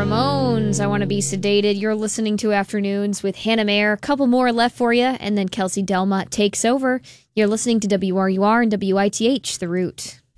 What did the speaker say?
Ramones, I Want to Be Sedated. You're listening to Afternoons with Hannah Mayer. A couple more left for you, and then Kelsey Delma takes over. You're listening to WRUR and WITH, The Root.